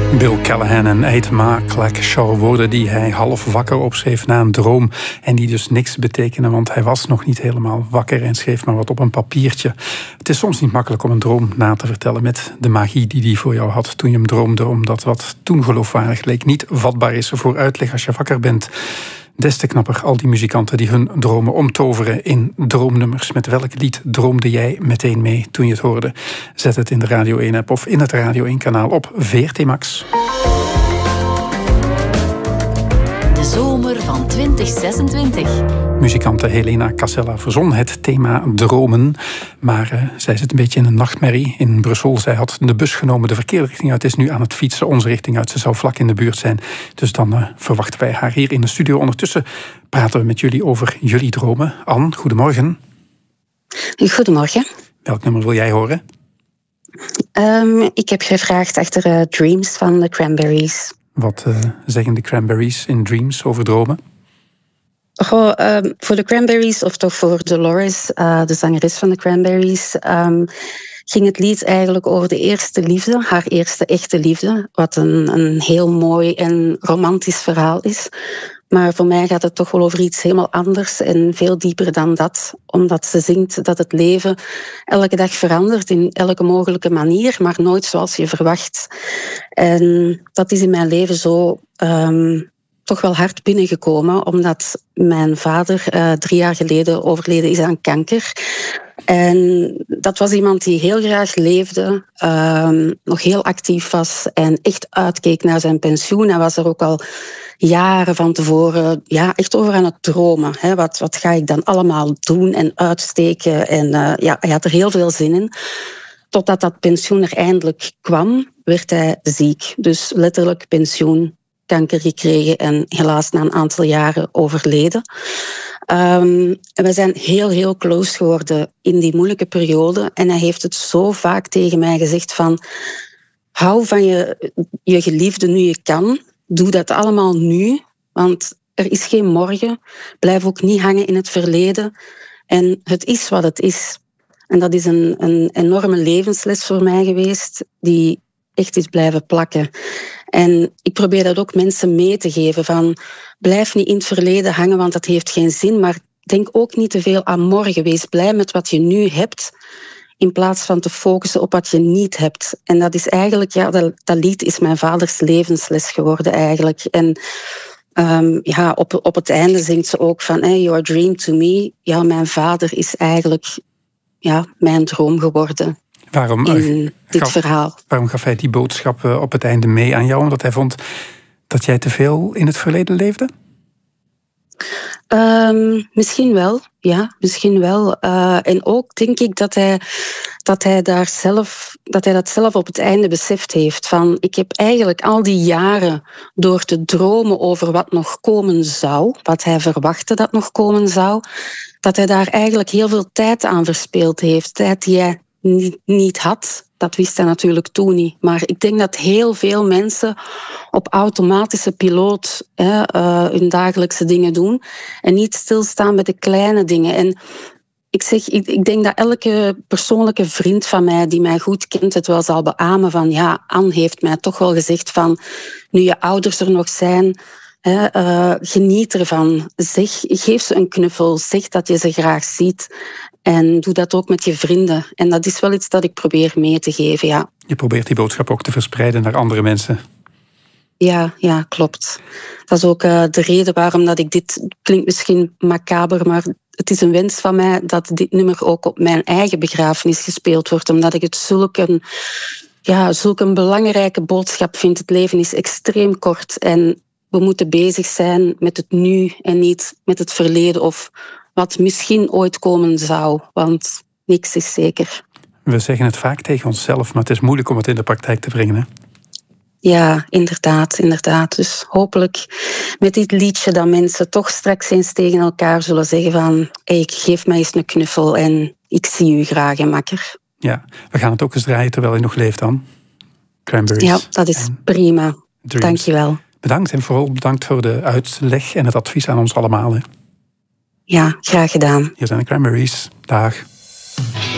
Bill Callahan en Eight Mark Shaw, woorden die hij half wakker opschreef na een droom en die dus niks betekenen, want hij was nog niet helemaal wakker en schreef maar wat op een papiertje. Het is soms niet makkelijk om een droom na te vertellen met de magie die hij voor jou had toen je hem droomde, omdat wat toen geloofwaardig leek niet vatbaar is voor uitleg als je wakker bent. Des te knapper al die muzikanten die hun dromen omtoveren in droomnummers. Met welk lied droomde jij meteen mee toen je het hoorde? Zet het in de Radio 1-app of in het Radio 1-kanaal op VRT Max. De zomer van 2026. Muzikante Helena Casella verzon het thema dromen. Maar zij zit een beetje in een nachtmerrie in Brussel. Zij had de bus genomen de verkeerde richting uit. Is nu aan het fietsen onze richting uit. Ze zou vlak in de buurt zijn. Dus dan verwachten wij haar hier in de studio. Ondertussen praten we met jullie over jullie dromen. Anne, goedemorgen. Goedemorgen. Welk nummer wil jij horen? Ik heb gevraagd achter Dreams van de Cranberries. Wat zeggen de Cranberries in Dreams over dromen? Voor de Cranberries, of toch voor Dolores, de zangeres van de Cranberries, ging het lied eigenlijk over de eerste liefde, haar eerste echte liefde, wat een heel mooi en romantisch verhaal is. Maar voor mij gaat het toch wel over iets helemaal anders en veel dieper dan dat. Omdat ze zingt dat het leven elke dag verandert in elke mogelijke manier, maar nooit zoals je verwacht. En dat is in mijn leven zo toch wel hard binnengekomen, omdat mijn vader 3 jaar geleden overleden is aan kanker. En dat was iemand die heel graag leefde, nog heel actief was en echt uitkeek naar zijn pensioen. Hij was er ook al jaren van tevoren echt over aan het dromen. Hè. Wat ga ik dan allemaal doen en uitsteken? En hij had er heel veel zin in. Totdat dat pensioen er eindelijk kwam, werd hij ziek. Dus letterlijk pensioen, kanker gekregen en helaas na een aantal jaren overleden. En we zijn heel, heel close geworden in die moeilijke periode. En hij heeft het zo vaak tegen mij gezegd van: hou van je geliefde nu je kan. Doe dat allemaal nu, want er is geen morgen. Blijf ook niet hangen in het verleden. En het is wat het is. En dat is een enorme levensles voor mij geweest, die echt is blijven plakken. En ik probeer dat ook mensen mee te geven van: blijf niet in het verleden hangen, want dat heeft geen zin. Maar denk ook niet te veel aan morgen. Wees blij met wat je nu hebt, in plaats van te focussen op wat je niet hebt. En dat is eigenlijk, dat lied is mijn vaders levensles geworden eigenlijk. En op het einde zingt ze ook van: your dream to me. Ja, mijn vader is eigenlijk mijn droom geworden. Waarom gaf hij die boodschap op het einde mee aan jou? Omdat hij vond dat jij te veel in het verleden leefde? Misschien wel, ja, misschien wel. En ook denk ik dat hij dat zelf op het einde beseft heeft. Van: ik heb eigenlijk al die jaren door te dromen over wat nog komen zou, wat hij verwachtte dat nog komen zou, dat hij daar eigenlijk heel veel tijd aan verspeeld heeft. Tijd die hij niet had. Dat wist hij natuurlijk toen niet. Maar ik denk dat heel veel mensen op automatische piloot hun dagelijkse dingen doen en niet stilstaan bij de kleine dingen. En ik denk dat elke persoonlijke vriend van mij die mij goed kent het wel zal beamen van: Anne heeft mij toch wel gezegd van: nu je ouders er nog zijn, geniet ervan. Geef ze een knuffel. Zeg dat je ze graag ziet. En doe dat ook met je vrienden. En dat is wel iets dat ik probeer mee te geven, ja. Je probeert die boodschap ook te verspreiden naar andere mensen. Ja, klopt. Dat is ook de reden waarom dat ik dit... Klinkt misschien macaber, maar het is een wens van mij dat dit nummer ook op mijn eigen begrafenis gespeeld wordt. Omdat ik het zulk een belangrijke boodschap vind. Het leven is extreem kort en we moeten bezig zijn met het nu en niet met het verleden of wat misschien ooit komen zou, want niks is zeker. We zeggen het vaak tegen onszelf, maar het is moeilijk om het in de praktijk te brengen, hè? Ja, inderdaad. Dus hopelijk met dit liedje dat mensen toch straks eens tegen elkaar zullen zeggen van: ik geef mij eens een knuffel en ik zie u graag, en makker. Ja, we gaan het ook eens draaien terwijl hij nog leeft dan. Cranberries. Ja, dat is prima. Dank je wel. Bedankt en vooral bedankt voor de uitleg en het advies aan ons allemaal, hè? Ja, graag gedaan. Hier zijn de Cranberries. Dag.